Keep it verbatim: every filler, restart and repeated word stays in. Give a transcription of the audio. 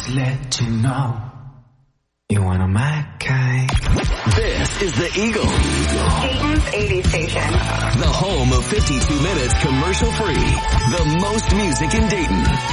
let you know you want a my kind. This is the Eagle. Dayton's eighties station. The home of fifty-two minutes commercial free. The most music in Dayton.